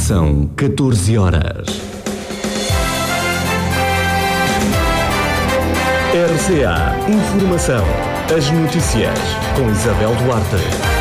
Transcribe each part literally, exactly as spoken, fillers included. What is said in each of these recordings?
São catorze horas. R C A Informação. As notícias com Isabel Duarte.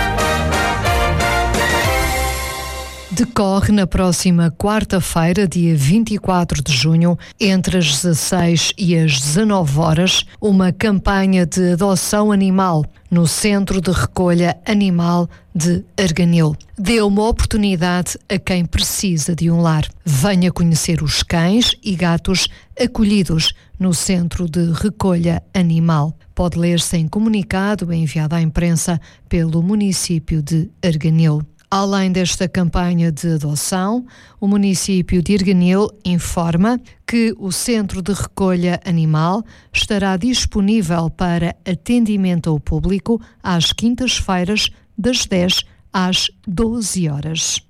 Decorre na próxima quarta-feira, dia vinte e quatro de junho, entre as dezasseis e as dezanove horas, uma campanha de adoção animal no Centro de Recolha Animal de Arganil. Dê uma oportunidade a quem precisa de um lar. Venha conhecer os cães e gatos acolhidos no Centro de Recolha Animal. Pode ler-se em comunicado enviado à imprensa pelo município de Arganil. Além desta campanha de adoção, o município de Arganil informa que o Centro de Recolha Animal estará disponível para atendimento ao público às quintas-feiras, das dez às doze horas.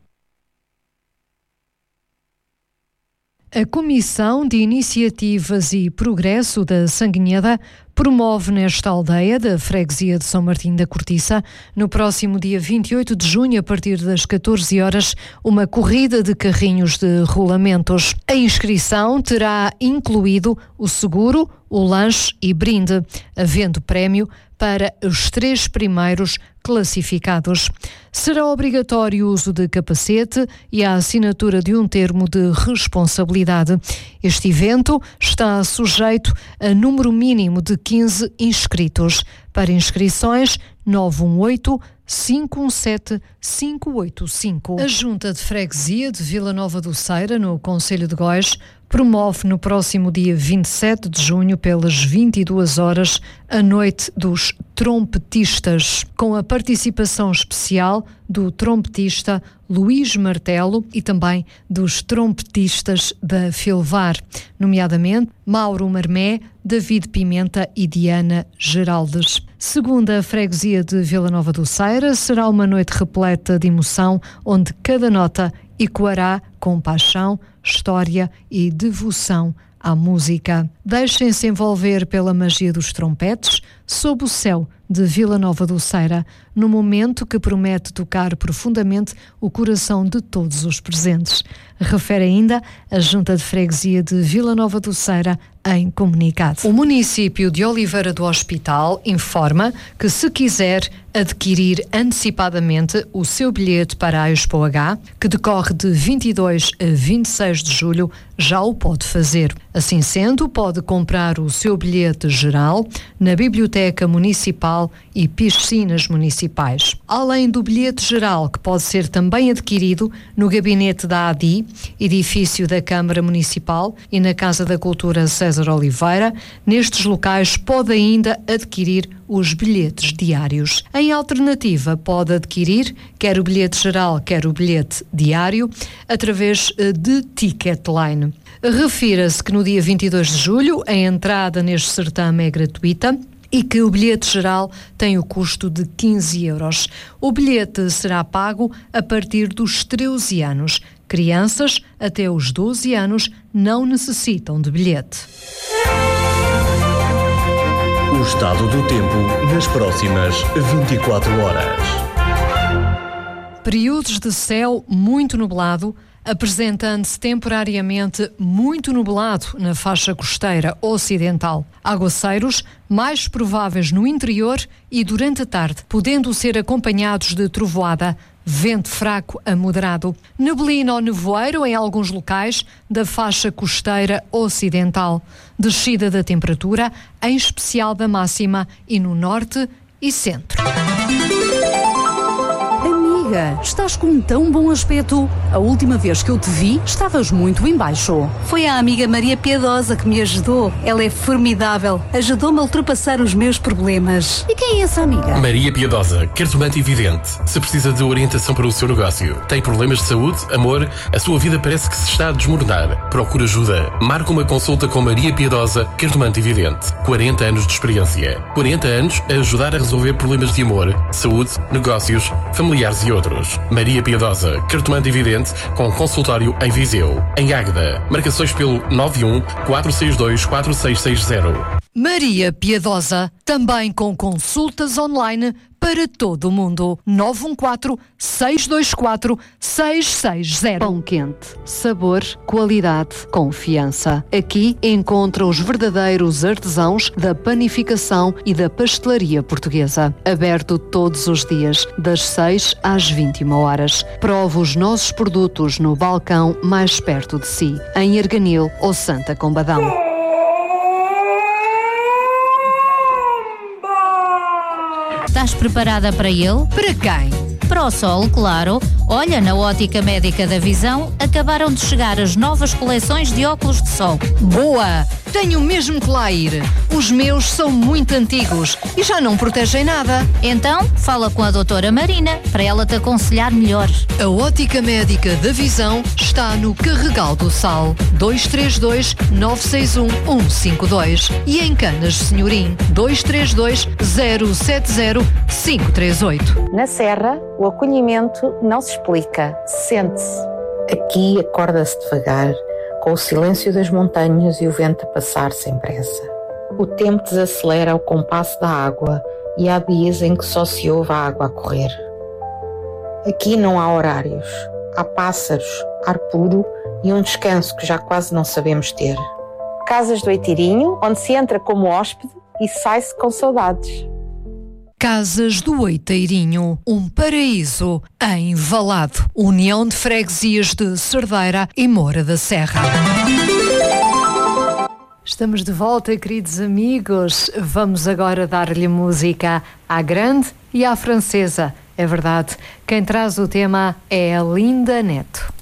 A Comissão de Iniciativas e Progresso da Sanguinheda promove nesta aldeia da freguesia de São Martinho da Cortiça, no próximo dia vinte e oito de junho, a partir das catorze horas, uma corrida de carrinhos de rolamentos. A inscrição terá incluído o seguro, o lanche e brinde, havendo prémio para os três primeiros classificados. Será obrigatório o uso de capacete e a assinatura de um termo de responsabilidade. Este evento está sujeito a número mínimo de quinze inscritos. Para inscrições, nove um oito, cinco um sete, cinco oito cinco. A Junta de Freguesia de Vila Nova do Ceira, no concelho de Góis, promove no próximo dia vinte e sete de junho, pelas vinte e duas horas, a Noite dos Trompetistas, com a participação especial do trompetista Luís Martelo e também dos trompetistas da Filvar, nomeadamente Mauro Marmé, David Pimenta e Diana Geraldes. Segundo a freguesia de Vila Nova do Ceira, será uma noite repleta de emoção, onde cada nota ecoará com paixão, história e devoção à música. Deixem-se envolver pela magia dos trompetes sob o céu de Vila Nova do Ceira, no momento que promete tocar profundamente o coração de todos os presentes. Refere ainda a Junta de Freguesia de Vila Nova do Ceira em comunicado. O município de Oliveira do Hospital informa que, se quiser adquirir antecipadamente o seu bilhete para a Expo H, que decorre de vinte e dois a vinte e seis de julho, já o pode fazer. Assim sendo, pode comprar o seu bilhete geral na Biblioteca Municipal e piscinas municipais. Além do bilhete geral, que pode ser também adquirido no gabinete da A D I, edifício da Câmara Municipal, e na Casa da Cultura César Oliveira, nestes locais pode ainda adquirir os bilhetes diários. Em alternativa, pode adquirir quer o bilhete geral, quer o bilhete diário, através de Ticketline. Refira-se que no dia vinte e dois de julho a entrada neste certame é gratuita e que o bilhete geral tem o custo de quinze euros. O bilhete será pago a partir dos treze anos. Crianças até os doze anos não necessitam de bilhete. O estado do tempo nas próximas vinte e quatro horas. Períodos de céu muito nublado, apresentando-se temporariamente muito nublado na faixa costeira ocidental. Aguaceiros mais prováveis no interior e durante a tarde, podendo ser acompanhados de trovoada, vento fraco a moderado. Neblina ou nevoeiro em alguns locais da faixa costeira ocidental. Descida da temperatura, em especial da máxima, e no norte e centro. Amiga, estás com um tão bom aspecto. A última vez que eu te vi, estavas muito em baixo. Foi a amiga Maria Piedosa que me ajudou. Ela é formidável. Ajudou-me a ultrapassar os meus problemas. E quem é essa amiga? Maria Piedosa, cartomante evidente. Se precisa de orientação para o seu negócio, tem problemas de saúde, amor, a sua vida parece que se está a desmoronar. Procura ajuda. Marca uma consulta com Maria Piedosa, cartomante evidente. quarenta anos de experiência. quarenta anos a ajudar a resolver problemas de amor, saúde, negócios, familiares e outros. Maria Piedosa, cartomante evidente, com consultório em Viseu. Em Águeda, marcações pelo nove um quatro seis dois quatro seis seis zero. Maria Piedosa, também com consultas online para todo o mundo. nove um quatro, seis dois quatro, seis seis zero. Pão quente, sabor, qualidade, confiança. Aqui encontra os verdadeiros artesãos da panificação e da pastelaria portuguesa. Aberto todos os dias, das seis às vinte e uma horas. Prova os nossos produtos no balcão mais perto de si, em Arganil ou Santa Combadão. Estás preparada para ele? Para quem? Para o sol, claro. Olha, na Ótica Médica da Visão acabaram de chegar as novas coleções de óculos de sol. Boa! Tenho mesmo que lá ir. Os meus são muito antigos e já não protegem nada. Então, fala com a doutora Marina para ela te aconselhar melhor. A Ótica Médica da Visão está no Carregal do Sal, dois três dois, nove seis um, um cinco dois e em Canas Senhorim, dois três dois, zero sete zero, cinco três oito. Na Serra, o acolhimento não se explica, sente-se. Aqui acorda-se devagar, com o silêncio das montanhas e o vento a passar sem pressa. O tempo desacelera ao compasso da água e há dias em que só se ouve a água a correr. Aqui não há horários, há pássaros, ar puro e um descanso que já quase não sabemos ter. Casas do Oitirinho, onde se entra como hóspede e sai-se com saudades. Casas do Oiteirinho, um paraíso em Valado, União de Freguesias de Cerdeira e Moura da Serra. Estamos de volta, queridos amigos. Vamos agora dar-lhe música à grande e à francesa. É verdade, quem traz o tema é a Linda Neto.